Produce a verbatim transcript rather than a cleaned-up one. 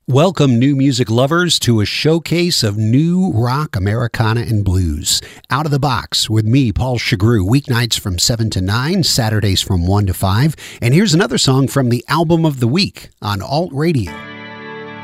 Welcome, new music lovers, to a showcase of new rock, Americana, and blues. Out of the Box with me, Paul Chagru, weeknights from seven to nine, Saturdays from one to five. And here's another song from the Album of the Week on Alt Radio.